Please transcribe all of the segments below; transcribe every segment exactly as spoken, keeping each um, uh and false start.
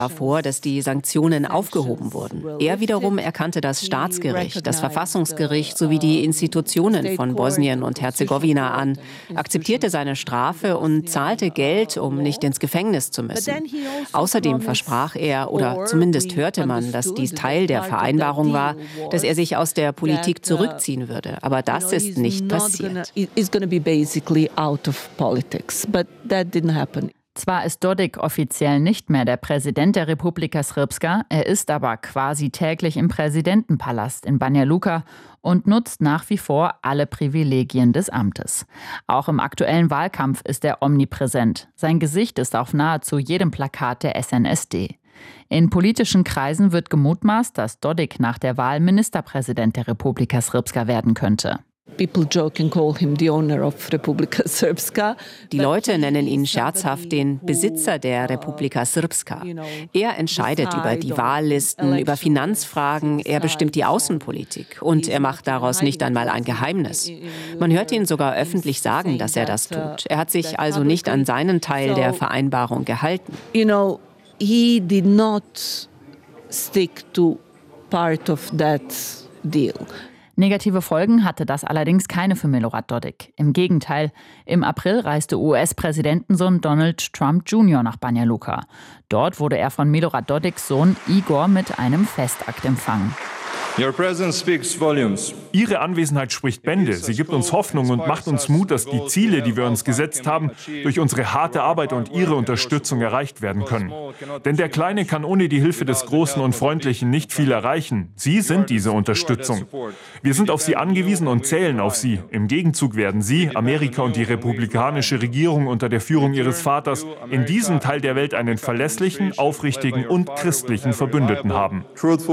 vor, dass die Sanktionen aufgehoben wurden. Er wiederum erkannte das Staatsgericht, das Verfassungsgericht sowie die Institutionen von Bosnien und Herzegowina an, akzeptierte seine Strafe und zahlte Geld, um nicht ins Gefängnis zu müssen. Außerdem versprach er, oder zumindest hörte man, dass dies Teil der Vereinbarung war, dass er sich aus der Politik zurückziehen würde. Aber das ist nicht passiert. Zwar ist Dodik offiziell nicht mehr der Präsident der Republika Srpska, er ist aber quasi täglich im Präsidentenpalast in Banja Luka und nutzt nach wie vor alle Privilegien des Amtes. Auch im aktuellen Wahlkampf ist er omnipräsent. Sein Gesicht ist auf nahezu jedem Plakat der S N S D. In politischen Kreisen wird gemutmaßt, dass Dodik nach der Wahl Ministerpräsident der Republika Srpska werden könnte. Die Leute nennen ihn scherzhaft den Besitzer der Republika Srpska. Er entscheidet über die Wahllisten, über Finanzfragen, er bestimmt die Außenpolitik und er macht daraus nicht einmal ein Geheimnis. Man hört ihn sogar öffentlich sagen, dass er das tut. Er hat sich also nicht an seinen Teil der Vereinbarung gehalten. You know, he did not stick to part of that deal. Negative Folgen hatte das allerdings keine für Milorad Dodik. Im Gegenteil, im April reiste U S-Präsidentensohn Donald Trump Junior nach Banja Luka. Dort wurde er von Milorad Dodiks Sohn Igor mit einem Festakt empfangen. Your presence speaks volumes. Ihre Anwesenheit spricht Bände. Sie gibt uns Hoffnung und macht uns Mut, dass die Ziele, die wir uns gesetzt haben, durch unsere harte Arbeit und Ihre Unterstützung erreicht werden können. Denn der Kleine kann ohne die Hilfe des Großen und Freundlichen nicht viel erreichen. Sie sind diese Unterstützung. Wir sind auf Sie angewiesen und zählen auf Sie. Im Gegenzug werden Sie, Amerika und die republikanische Regierung unter der Führung Ihres Vaters, in diesem Teil der Welt einen verlässlichen, aufrichtigen und christlichen Verbündeten haben.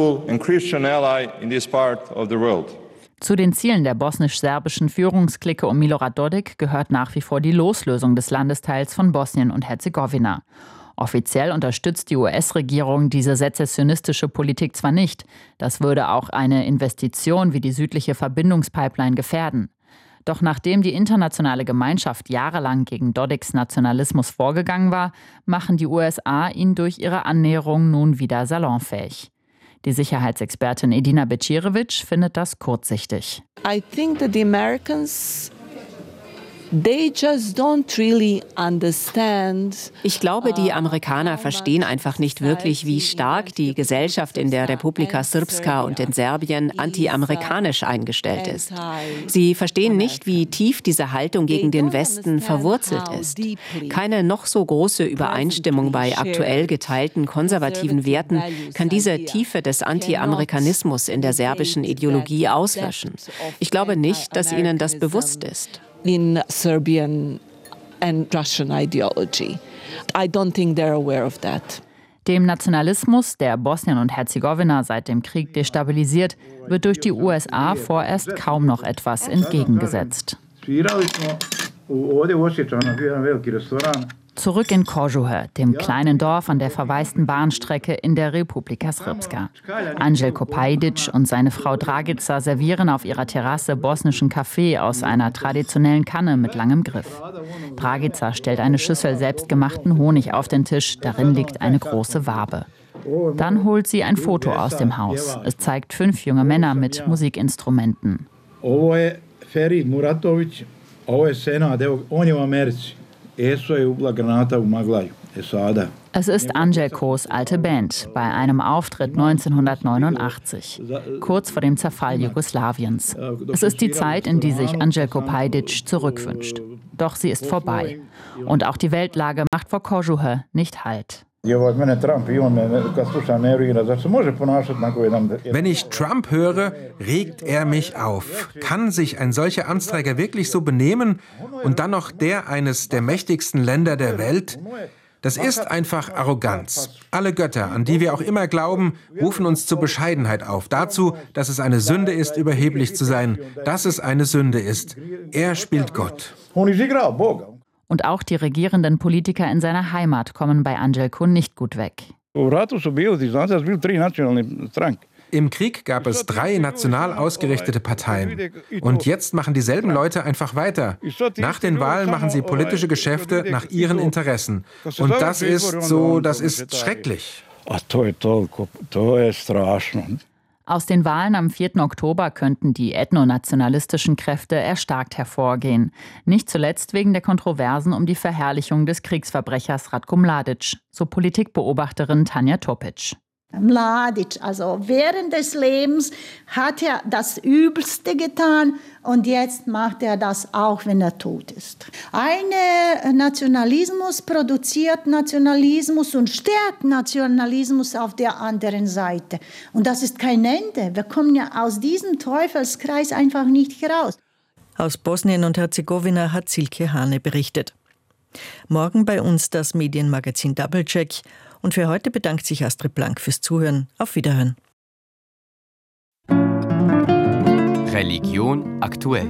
In this part of the world. Zu den Zielen der bosnisch-serbischen Führungsklicke um Milorad Dodik gehört nach wie vor die Loslösung des Landesteils von Bosnien und Herzegowina. Offiziell unterstützt die U S-Regierung diese sezessionistische Politik zwar nicht, das würde auch eine Investition wie die südliche Verbindungspipeline gefährden. Doch nachdem die internationale Gemeinschaft jahrelang gegen Dodiks Nationalismus vorgegangen war, machen die U S A ihn durch ihre Annäherung nun wieder salonfähig. Die Sicherheitsexpertin Edina Bećirević findet das kurzsichtig. I think that the Americans, they just don't really understand. Ich glaube, die Amerikaner verstehen einfach nicht wirklich, wie stark die Gesellschaft in der Republika Srpska und in Serbien anti-amerikanisch eingestellt ist. Sie verstehen nicht, wie tief diese Haltung gegen den Westen verwurzelt ist. Keine noch so große Übereinstimmung bei aktuell geteilten konservativen Werten kann diese Tiefe des Anti-Amerikanismus in der serbischen Ideologie auslöschen. Ich glaube nicht, dass ihnen das bewusst ist. In Serbian and Russian ideology. I don't think they're aware of that. Dem Nationalismus, der Bosnien und Herzegowina seit dem Krieg destabilisiert, wird durch die U S A vorerst kaum noch etwas entgegengesetzt. Zurück in Kožuhe, dem kleinen Dorf an der verwaisten Bahnstrecke in der Republika Srpska. Anđelko Pajdić und seine Frau Dragica servieren auf ihrer Terrasse bosnischen Kaffee aus einer traditionellen Kanne mit langem Griff. Dragica stellt eine Schüssel selbstgemachten Honig auf den Tisch, darin liegt eine große Wabe. Dann holt sie ein Foto aus dem Haus. Es zeigt fünf junge Männer mit Musikinstrumenten. Es ist Anđelkos alte Band bei einem Auftritt neunzehnhundertneunundachtzig, kurz vor dem Zerfall Jugoslawiens. Es ist die Zeit, in die sich Anđelko Pajdić zurückwünscht. Doch sie ist vorbei. Und auch die Weltlage macht vor Kožuhe nicht Halt. Wenn ich Trump höre, regt er mich auf. Kann sich ein solcher Amtsträger wirklich so benehmen und dann noch der eines der mächtigsten Länder der Welt? Das ist einfach Arroganz. Alle Götter, an die wir auch immer glauben, rufen uns zur Bescheidenheit auf. Dazu, dass es eine Sünde ist, überheblich zu sein. Dass es eine Sünde ist. Er spielt Gott. Und auch die regierenden Politiker in seiner Heimat kommen bei Anđelko nicht gut weg. Im Krieg gab es drei national ausgerichtete Parteien. Und jetzt machen dieselben Leute einfach weiter. Nach den Wahlen machen sie politische Geschäfte nach ihren Interessen. Und das ist so, das ist schrecklich. Aus den Wahlen am vierten Oktober könnten die ethnonationalistischen Kräfte erstarkt hervorgehen. Nicht zuletzt wegen der Kontroversen um die Verherrlichung des Kriegsverbrechers Ratko Mladic, so Politikbeobachterin Tanja Topic. Mladic, also während des Lebens hat er das Übelste getan und jetzt macht er das auch, wenn er tot ist. Ein Nationalismus produziert Nationalismus und stärkt Nationalismus auf der anderen Seite. Und das ist kein Ende. Wir kommen ja aus diesem Teufelskreis einfach nicht heraus. Aus Bosnien und Herzegowina hat Silke Hane berichtet. Morgen bei uns das Medienmagazin Doublecheck. Und für heute bedankt sich Astrid Blank fürs Zuhören. Auf Wiederhören. Religion aktuell.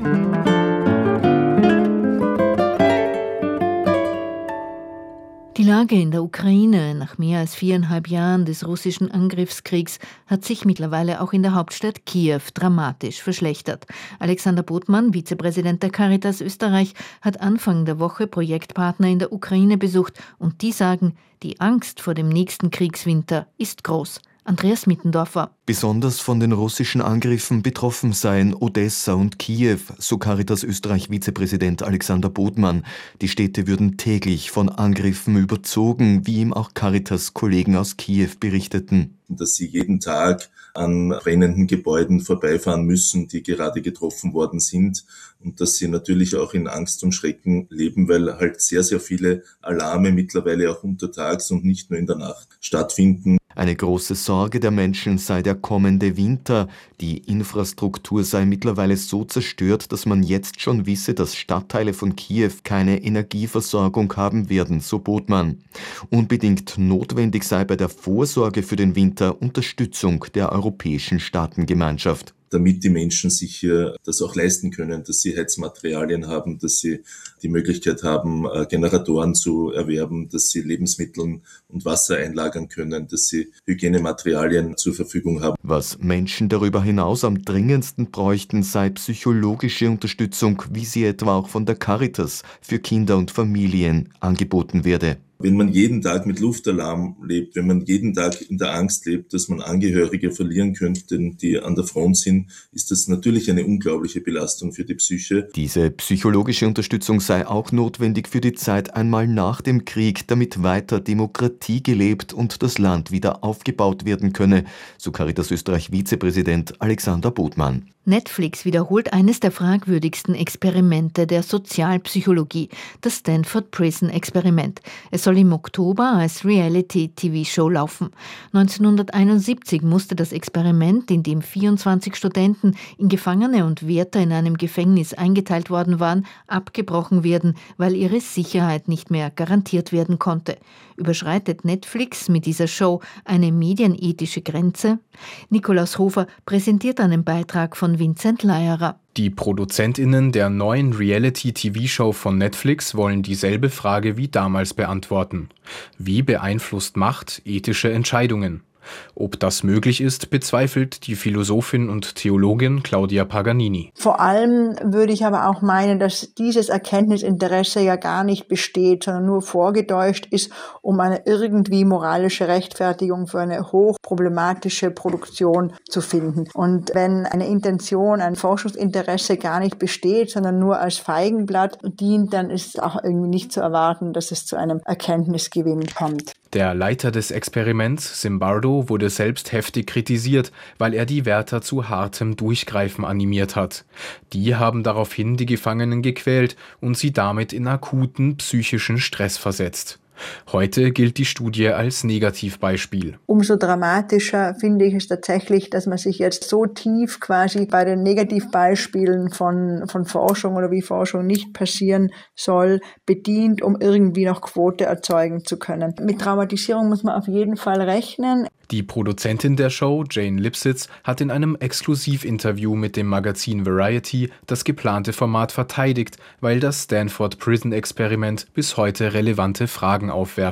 Die Lage in der Ukraine nach mehr als viereinhalb Jahren des russischen Angriffskriegs hat sich mittlerweile auch in der Hauptstadt Kiew dramatisch verschlechtert. Alexander Bodmann, Vizepräsident der Caritas Österreich, hat Anfang der Woche Projektpartner in der Ukraine besucht und die sagen, die Angst vor dem nächsten Kriegswinter ist groß. Andreas Mittendorfer. Besonders von den russischen Angriffen betroffen seien Odessa und Kiew, so Caritas Österreich-Vizepräsident Alexander Bodmann. Die Städte würden täglich von Angriffen überzogen, wie ihm auch Caritas-Kollegen aus Kiew berichteten. Dass sie jeden Tag an brennenden Gebäuden vorbeifahren müssen, die gerade getroffen worden sind und dass sie natürlich auch in Angst und Schrecken leben, weil halt sehr, sehr viele Alarme mittlerweile auch untertags und nicht nur in der Nacht stattfinden. Eine große Sorge der Menschen sei der kommende Winter. Die Infrastruktur sei mittlerweile so zerstört, dass man jetzt schon wisse, dass Stadtteile von Kiew keine Energieversorgung haben werden, so Bodmann. Unbedingt notwendig sei bei der Vorsorge für den Winter Unterstützung der europäischen Staatengemeinschaft. Damit die Menschen sich hier das auch leisten können, dass sie Heizmaterialien haben, dass sie die Möglichkeit haben, Generatoren zu erwerben, dass sie Lebensmittel und Wasser einlagern können, dass sie Hygienematerialien zur Verfügung haben. Was Menschen darüber hinaus am dringendsten bräuchten, sei psychologische Unterstützung, wie sie etwa auch von der Caritas für Kinder und Familien angeboten werde. Wenn man jeden Tag mit Luftalarm lebt, wenn man jeden Tag in der Angst lebt, dass man Angehörige verlieren könnte, die an der Front sind, ist das natürlich eine unglaubliche Belastung für die Psyche. Diese psychologische Unterstützung sei auch notwendig für die Zeit einmal nach dem Krieg, damit weiter Demokratie gelebt und das Land wieder aufgebaut werden könne, so Caritas Österreich-Vizepräsident Alexander Bodmann. Netflix wiederholt eines der fragwürdigsten Experimente der Sozialpsychologie, das Stanford Prison Experiment. Es soll im Oktober als Reality-T V-Show laufen. neunzehnhunderteinundsiebzig musste das Experiment, in dem vierundzwanzig Studenten in Gefangene und Wärter in einem Gefängnis eingeteilt worden waren, abgebrochen werden, weil ihre Sicherheit nicht mehr garantiert werden konnte. Überschreitet Netflix mit dieser Show eine medienethische Grenze? Nikolaus Hofer präsentiert einen Beitrag von Vincent Leierer. Die ProduzentInnen der neuen Reality-T V-Show von Netflix wollen dieselbe Frage wie damals beantworten. Wie beeinflusst Macht ethische Entscheidungen? Ob das möglich ist, bezweifelt die Philosophin und Theologin Claudia Paganini. Vor allem würde ich aber auch meinen, dass dieses Erkenntnisinteresse ja gar nicht besteht, sondern nur vorgetäuscht ist, um eine irgendwie moralische Rechtfertigung für eine hochproblematische Produktion zu finden. Und wenn eine Intention, ein Forschungsinteresse gar nicht besteht, sondern nur als Feigenblatt dient, dann ist auch irgendwie nicht zu erwarten, dass es zu einem Erkenntnisgewinn kommt. Der Leiter des Experiments, Zimbardo, wurde selbst heftig kritisiert, weil er die Wärter zu hartem Durchgreifen animiert hat. Die haben daraufhin die Gefangenen gequält und sie damit in akuten psychischen Stress versetzt. Heute gilt die Studie als Negativbeispiel. Umso dramatischer finde ich es tatsächlich, dass man sich jetzt so tief quasi bei den Negativbeispielen von, von Forschung oder wie Forschung nicht passieren soll, bedient, um irgendwie noch Quote erzeugen zu können. Mit Traumatisierung muss man auf jeden Fall rechnen. Die Produzentin der Show, Jane Lipsitz, hat in einem Exklusivinterview mit dem Magazin Variety das geplante Format verteidigt, weil das Stanford Prison Experiment bis heute relevante Fragen aufwerfe.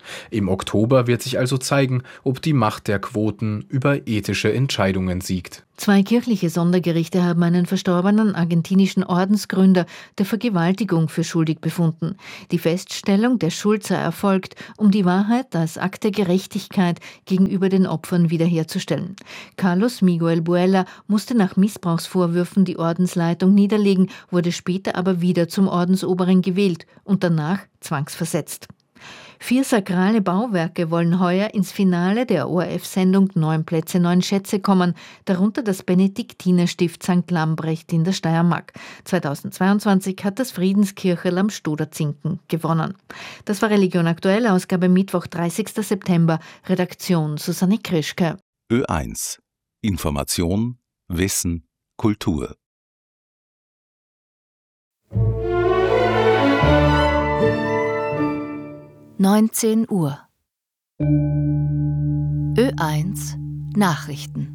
Im Oktober wird sich also zeigen, ob die Macht der Quoten über ethische Entscheidungen siegt. Zwei kirchliche Sondergerichte haben einen verstorbenen argentinischen Ordensgründer der Vergewaltigung für schuldig befunden. Die Feststellung der Schuld sei erfolgt, um die Wahrheit als Akt der Gerechtigkeit gegenüber den Opfern wiederherzustellen. Carlos Miguel Buella musste nach Missbrauchsvorwürfen die Ordensleitung niederlegen, wurde später aber wieder zum Ordensoberen gewählt und danach zwangsversetzt. Vier sakrale Bauwerke wollen heuer ins Finale der O R F-Sendung Neun Plätze, Neun Schätze kommen, darunter das Benediktinerstift Sankt Lambrecht in der Steiermark. zweitausendzweiundzwanzig hat das Friedenskircherl am Stoderzinken gewonnen. Das war Religion aktuell, Ausgabe Mittwoch, dreißigster September, Redaktion Susanne Krischke. Ö eins. Information, Wissen, Kultur. neunzehn Uhr. Ö eins Nachrichten.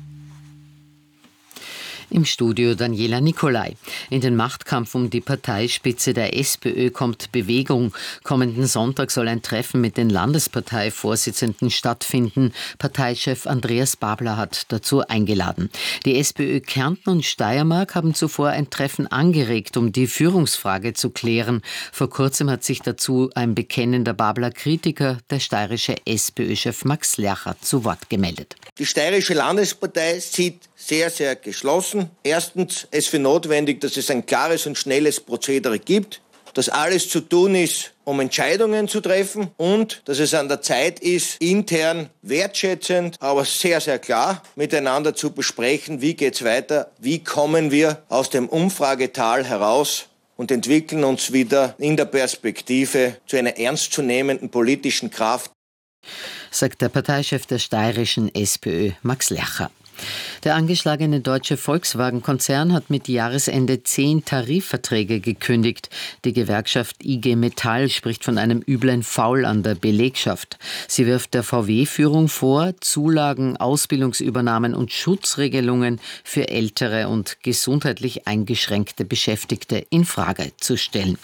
Im Studio Daniela Nicolai. In den Machtkampf um die Parteispitze der SPÖ kommt Bewegung. Kommenden Sonntag soll ein Treffen mit den Landesparteivorsitzenden stattfinden. Parteichef Andreas Babler hat dazu eingeladen. Die SPÖ Kärnten und Steiermark haben zuvor ein Treffen angeregt, um die Führungsfrage zu klären. Vor kurzem hat sich dazu ein bekennender Babler-Kritiker, der steirische SPÖ-Chef Max Lercher, zu Wort gemeldet. Die steirische Landespartei sieht sehr, sehr geschlossen. Erstens es für notwendig, dass es ein klares und schnelles Prozedere gibt, dass alles zu tun ist, um Entscheidungen zu treffen und dass es an der Zeit ist, intern wertschätzend, aber sehr, sehr klar miteinander zu besprechen, wie geht's weiter, wie kommen wir aus dem Umfragetal heraus und entwickeln uns wieder in der Perspektive zu einer ernstzunehmenden politischen Kraft, sagt der Parteichef der steirischen SPÖ, Max Lercher. Der angeschlagene deutsche Volkswagen-Konzern hat mit Jahresende zehn Tarifverträge gekündigt. Die Gewerkschaft I G Metall spricht von einem üblen Faul an der Belegschaft. Sie wirft der V W-Führung vor, Zulagen, Ausbildungsübernahmen und Schutzregelungen für ältere und gesundheitlich eingeschränkte Beschäftigte in Frage zu stellen.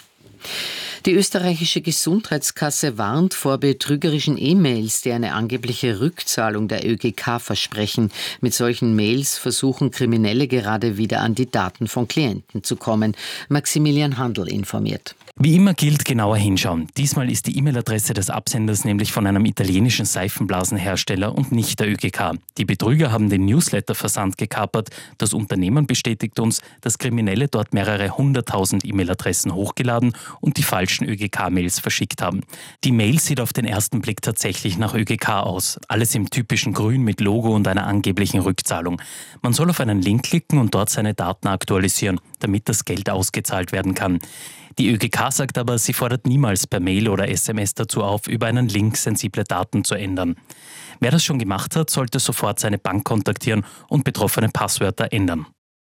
Die österreichische Gesundheitskasse warnt vor betrügerischen E-Mails, die eine angebliche Rückzahlung der Ö G K versprechen. Mit solchen Mails versuchen Kriminelle gerade wieder an die Daten von Klienten zu kommen. Maximilian Handel informiert. Wie immer gilt, genauer hinschauen. Diesmal ist die E-Mail-Adresse des Absenders nämlich von einem italienischen Seifenblasenhersteller und nicht der Ö G K. Die Betrüger haben den Newsletterversand gekapert. Das Unternehmen bestätigt uns, dass Kriminelle dort mehrere hunderttausend E-Mail-Adressen hochgeladen und die falschen Ö G K-Mails verschickt haben. Die Mail sieht auf den ersten Blick tatsächlich nach Ö G K aus. Alles im typischen Grün mit Logo und einer angeblichen Rückzahlung. Man soll auf einen Link klicken und dort seine Daten aktualisieren, damit das Geld ausgezahlt werden kann. Die Ö G K sagt aber, sie fordert niemals per Mail oder S M S dazu auf, über einen Link sensible Daten zu ändern. Wer das schon gemacht hat, sollte sofort seine Bank kontaktieren und betroffene Passwörter ändern.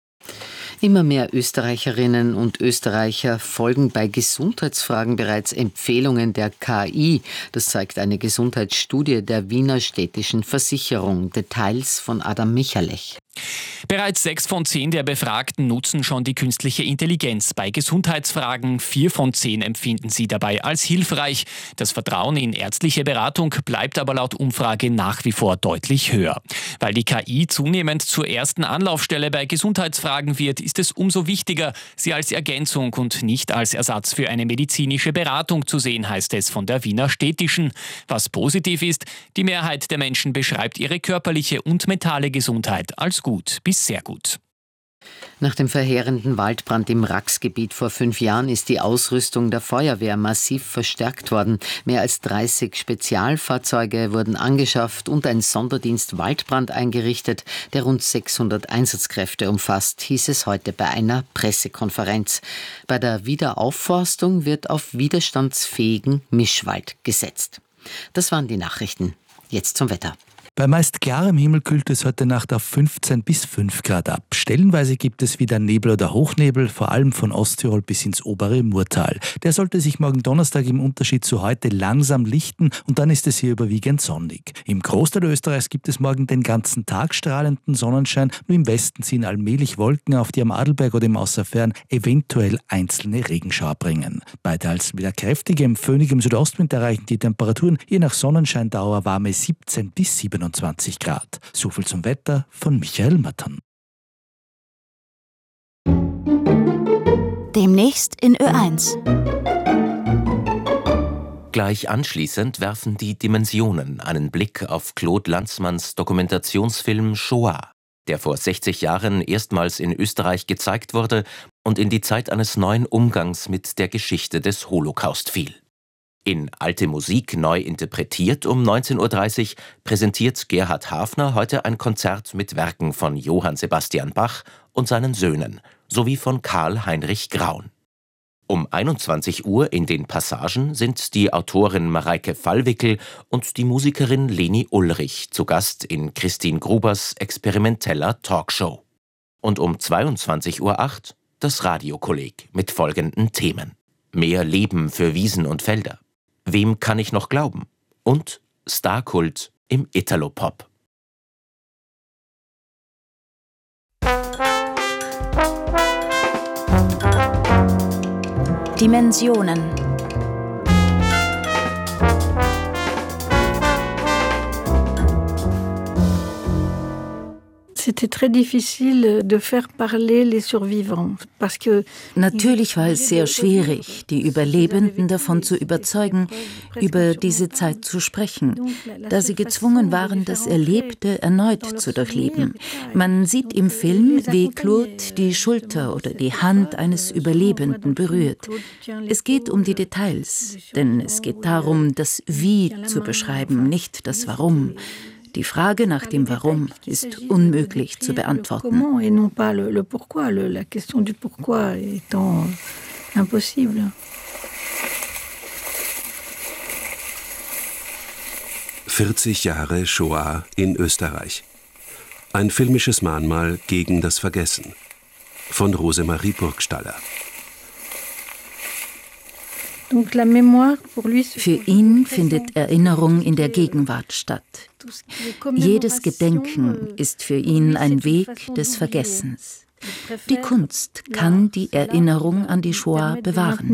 Immer mehr Österreicherinnen und Österreicher folgen bei Gesundheitsfragen bereits Empfehlungen der K I. Das zeigt eine Gesundheitsstudie der Wiener Städtischen Versicherung. Details von Adam Michalech. Bereits sechs von zehn der Befragten nutzen schon die künstliche Intelligenz bei Gesundheitsfragen. Vier von zehn empfinden sie dabei als hilfreich. Das Vertrauen in ärztliche Beratung bleibt aber laut Umfrage nach wie vor deutlich höher. Weil die K I zunehmend zur ersten Anlaufstelle bei Gesundheitsfragen wird, ist es umso wichtiger, sie als Ergänzung und nicht als Ersatz für eine medizinische Beratung zu sehen, heißt es von der Wiener Städtischen. Was positiv ist, die Mehrheit der Menschen beschreibt ihre körperliche und mentale Gesundheit als gut bis sehr gut. Nach dem verheerenden Waldbrand im Raxgebiet vor fünf Jahren ist die Ausrüstung der Feuerwehr massiv verstärkt worden. Mehr als dreißig Spezialfahrzeuge wurden angeschafft und ein Sonderdienst Waldbrand eingerichtet, der rund sechshundert Einsatzkräfte umfasst, hieß es heute bei einer Pressekonferenz. Bei der Wiederaufforstung wird auf widerstandsfähigen Mischwald gesetzt. Das waren die Nachrichten. Jetzt zum Wetter. Bei meist klarem Himmel kühlt es heute Nacht auf fünfzehn bis fünf Grad ab. Stellenweise gibt es wieder Nebel oder Hochnebel, vor allem von Osttirol bis ins obere Murtal. Der sollte sich morgen Donnerstag im Unterschied zu heute langsam lichten und dann ist es hier überwiegend sonnig. Im Großteil Österreichs gibt es morgen den ganzen Tag strahlenden Sonnenschein, nur im Westen ziehen allmählich Wolken auf, die am Adelberg oder im Außerfern eventuell einzelne Regenschauer bringen. Bei teils wieder kräftigem, föhnigem Südostwind erreichen die Temperaturen je nach Sonnenscheindauer warme siebzehn bis siebenundzwanzig Grad. So viel zum Wetter von Michael Mattern. Demnächst in Ö eins. Gleich anschließend werfen die Dimensionen einen Blick auf Claude Lanzmanns Dokumentationsfilm Shoah, der vor sechzig Jahren erstmals in Österreich gezeigt wurde und in die Zeit eines neuen Umgangs mit der Geschichte des Holocaust fiel. In Alte Musik neu interpretiert um neunzehn Uhr dreißig präsentiert Gerhard Hafner heute ein Konzert mit Werken von Johann Sebastian Bach und seinen Söhnen sowie von Karl Heinrich Graun. Um einundzwanzig Uhr in den Passagen sind die Autorin Mareike Fallwickel und die Musikerin Leni Ulrich zu Gast in Christine Grubers experimenteller Talkshow. Und um zweiundzwanzig Uhr acht das Radiokolleg mit folgenden Themen: Mehr Leben für Wiesen und Felder, Wem kann ich noch glauben? Und Starkult im Italopop. Dimensionen. Natürlich war es sehr schwierig, die Überlebenden davon zu überzeugen, über diese Zeit zu sprechen, da sie gezwungen waren, das Erlebte erneut zu durchleben. Man sieht im Film, wie Claude die Schulter oder die Hand eines Überlebenden berührt. Es geht um die Details, denn es geht darum, das Wie zu beschreiben, nicht das Warum. Die Frage nach dem Warum ist unmöglich zu beantworten. vierzig Jahre Shoah in Österreich. Ein filmisches Mahnmal gegen das Vergessen. Von Rosemarie Burgstaller. Für ihn findet Erinnerung in der Gegenwart statt. Jedes Gedenken ist für ihn ein Weg des Vergessens. Die Kunst kann die Erinnerung an die Shoah bewahren.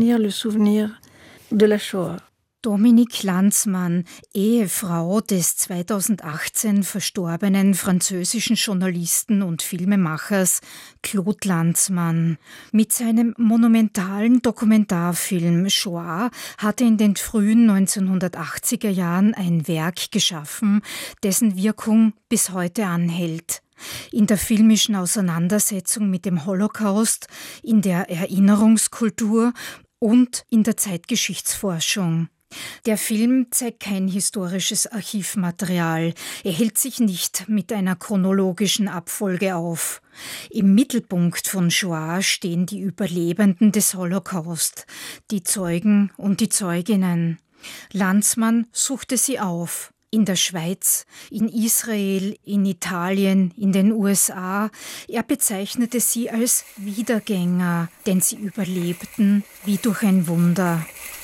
Dominique Lanzmann, Ehefrau des zweitausendachtzehn verstorbenen französischen Journalisten und Filmemachers Claude Lanzmann. Mit seinem monumentalen Dokumentarfilm Shoah hat er in den frühen neunzehnhundertachtziger Jahren ein Werk geschaffen, dessen Wirkung bis heute anhält. In der filmischen Auseinandersetzung mit dem Holocaust, in der Erinnerungskultur und in der Zeitgeschichtsforschung. Der Film zeigt kein historisches Archivmaterial. Er hält sich nicht mit einer chronologischen Abfolge auf. Im Mittelpunkt von Shoah stehen die Überlebenden des Holocaust, die Zeugen und die Zeuginnen. Lanzmann suchte sie auf. In der Schweiz, in Israel, in Italien, in den U S A. Er bezeichnete sie als Wiedergänger, denn sie überlebten wie durch ein Wunder.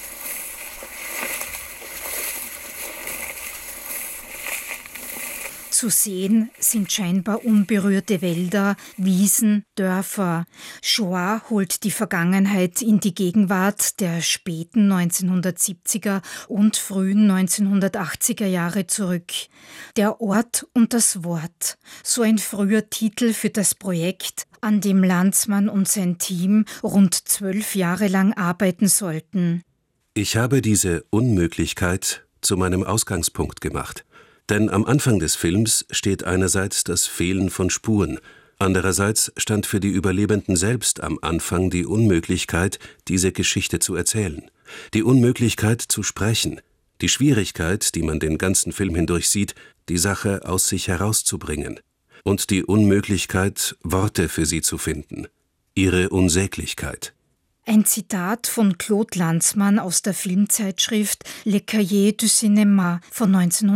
Zu sehen sind scheinbar unberührte Wälder, Wiesen, Dörfer. Shoah holt die Vergangenheit in die Gegenwart der späten neunzehnhundertsiebziger und frühen neunzehnhundertachtziger Jahre zurück. Der Ort und das Wort, so ein früher Titel für das Projekt, an dem Lanzmann und sein Team rund zwölf Jahre lang arbeiten sollten. Ich habe diese Unmöglichkeit zu meinem Ausgangspunkt gemacht. Denn am Anfang des Films steht einerseits das Fehlen von Spuren, andererseits stand für die Überlebenden selbst am Anfang die Unmöglichkeit, diese Geschichte zu erzählen, die Unmöglichkeit zu sprechen, die Schwierigkeit, die man den ganzen Film hindurch sieht, die Sache aus sich herauszubringen und die Unmöglichkeit, Worte für sie zu finden, ihre Unsäglichkeit. Ein Zitat von Claude Lanzmann aus der Filmzeitschrift Le Cahiers du Cinéma von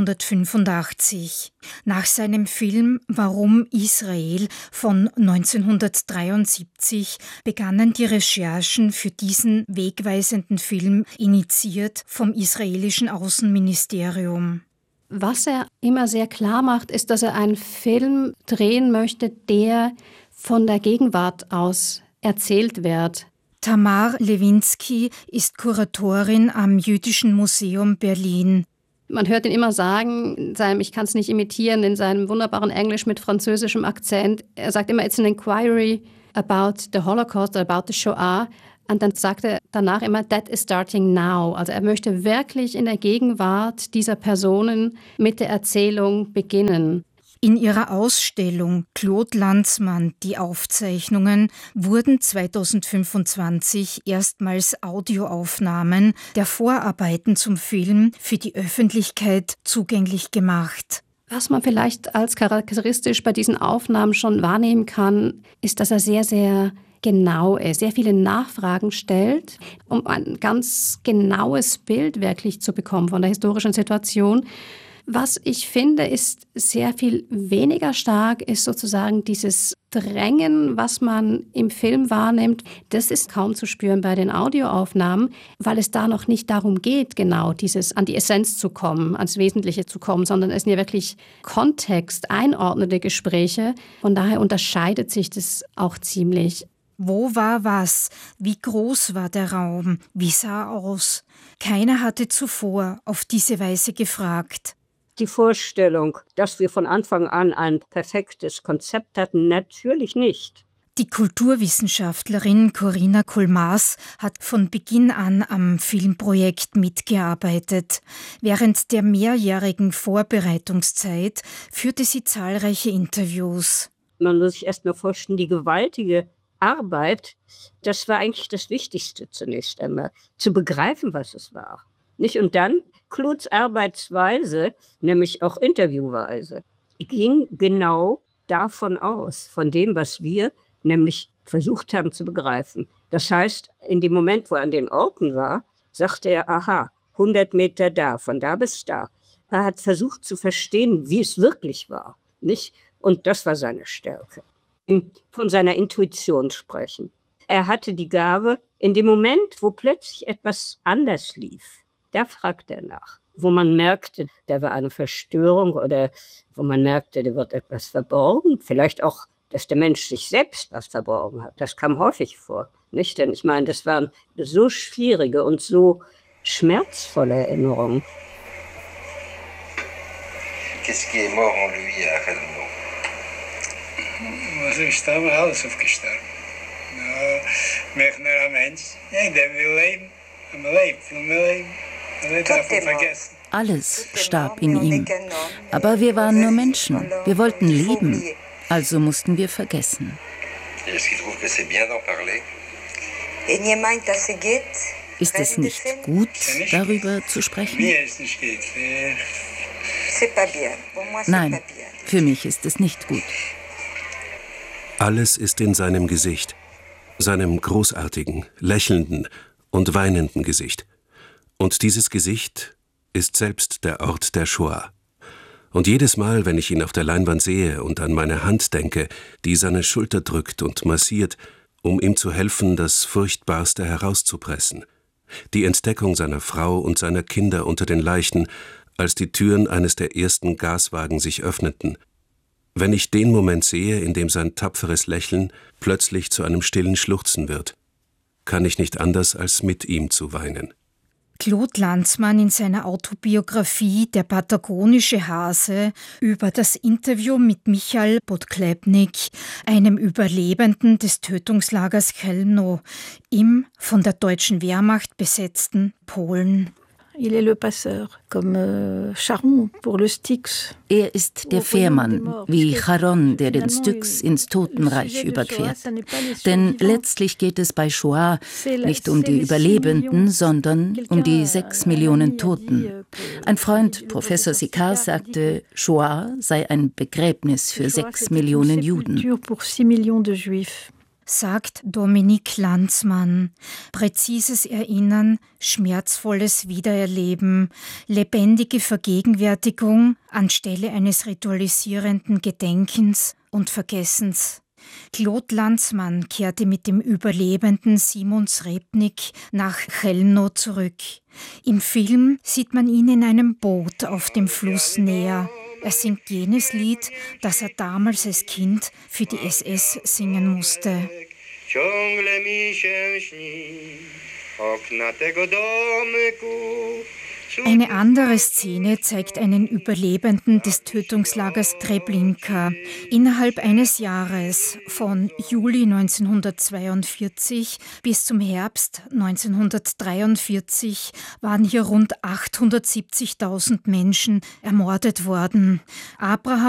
neunzehnhundertfünfundachtzig. Nach seinem Film Warum Israel von neunzehnhundertdreiundsiebzig begannen die Recherchen für diesen wegweisenden Film, initiiert vom israelischen Außenministerium. Was er immer sehr klar macht, ist, dass er einen Film drehen möchte, der von der Gegenwart aus erzählt wird. Tamar Lewinsky ist Kuratorin am Jüdischen Museum Berlin. Man hört ihn immer sagen, in seinem, ich kann es nicht imitieren, in seinem wunderbaren Englisch mit französischem Akzent. Er sagt immer, it's an inquiry about the Holocaust, about the Shoah. Und dann sagt er danach immer, that is starting now. Also er möchte wirklich in der Gegenwart dieser Personen mit der Erzählung beginnen. In ihrer Ausstellung Claude Lanzmann, die Aufzeichnungen, wurden zweitausendfünfundzwanzig erstmals Audioaufnahmen der Vorarbeiten zum Film für die Öffentlichkeit zugänglich gemacht. Was man vielleicht als charakteristisch bei diesen Aufnahmen schon wahrnehmen kann, ist, dass er sehr, sehr genau ist, sehr viele Nachfragen stellt, um ein ganz genaues Bild wirklich zu bekommen von der historischen Situation. Was ich finde, ist sehr viel weniger stark, ist sozusagen dieses Drängen, was man im Film wahrnimmt. Das ist kaum zu spüren bei den Audioaufnahmen, weil es da noch nicht darum geht, genau dieses an die Essenz zu kommen, ans Wesentliche zu kommen, sondern es sind ja wirklich Kontext, einordnende Gespräche. Von daher unterscheidet sich das auch ziemlich. Wo war was? Wie groß war der Raum? Wie sah er aus? Keiner hatte zuvor auf diese Weise gefragt. Die Vorstellung, dass wir von Anfang an ein perfektes Konzept hatten, natürlich nicht. Die Kulturwissenschaftlerin Corinna Kolmaß hat von Beginn an am Filmprojekt mitgearbeitet. Während der mehrjährigen Vorbereitungszeit führte sie zahlreiche Interviews. Man muss sich erst mal vorstellen, die gewaltige Arbeit, das war eigentlich das Wichtigste zunächst einmal, zu begreifen, was es war. Nicht? Und dann Claudes Arbeitsweise, nämlich auch Interviewweise, ging genau davon aus, von dem, was wir nämlich versucht haben zu begreifen. Das heißt, in dem Moment, wo er an den Orten war, sagte er, aha, hundert Meter da, von da bis da. Er hat versucht zu verstehen, wie es wirklich war. Nicht? Und das war seine Stärke. Von seiner Intuition sprechen. Er hatte die Gabe, in dem Moment, wo plötzlich etwas anders lief, da fragte er nach. Wo man merkte, da war eine Verstörung oder wo man merkte, da wird etwas verborgen. Vielleicht auch, dass der Mensch sich selbst was verborgen hat. Das kam häufig vor. Nicht? Denn ich meine, das waren so schwierige und so schmerzvolle Erinnerungen. Qu'est-ce qui est mort en lui à Helmut? Was ist da alles aufgestorben? Ja, mich nur ein Mensch. Ja, der will leben. Er lebt, viel mehr leben. Alles starb in ihm. Aber wir waren nur Menschen. Wir wollten leben. Also mussten wir vergessen. Ist es nicht gut, darüber zu sprechen? Nein, für mich ist es nicht gut. Alles ist in seinem Gesicht, seinem großartigen, lächelnden und weinenden Gesicht. Und dieses Gesicht ist selbst der Ort der Shoah. Und jedes Mal, wenn ich ihn auf der Leinwand sehe und an meine Hand denke, die seine Schulter drückt und massiert, um ihm zu helfen, das Furchtbarste herauszupressen, die Entdeckung seiner Frau und seiner Kinder unter den Leichen, als die Türen eines der ersten Gaswagen sich öffneten, wenn ich den Moment sehe, in dem sein tapferes Lächeln plötzlich zu einem stillen Schluchzen wird, kann ich nicht anders, als mit ihm zu weinen. Claude Lanzmann in seiner Autobiografie Der patagonische Hase über das Interview mit Michael Podklepnik, einem Überlebenden des Tötungslagers Chełmno im von der deutschen Wehrmacht besetzten Polen. Er ist der Fährmann, wie Charon, der den Styx ins Totenreich überquert. Denn letztlich geht es bei Shoah nicht um die Überlebenden, sondern um die sechs Millionen Toten. Ein Freund, Professor Sicard, sagte, Shoah sei ein Begräbnis für sechs Millionen Juden. sagt Dominique Lanzmann. Präzises Erinnern, schmerzvolles Wiedererleben, lebendige Vergegenwärtigung anstelle eines ritualisierenden Gedenkens und Vergessens. Claude Lanzmann kehrte mit dem Überlebenden Simon Srebnik nach Chełmno zurück. Im Film sieht man ihn in einem Boot auf dem Fluss näher. Er singt jenes Lied, das er damals als Kind für die S S singen musste. Eine andere Szene zeigt einen Überlebenden des Tötungslagers Treblinka. Innerhalb eines Jahres, von Juli neunzehnhundertzweiundvierzig bis zum Herbst neunzehnhundertdreiundvierzig, waren hier rund achthundertsiebzigtausend Menschen ermordet worden. Abraham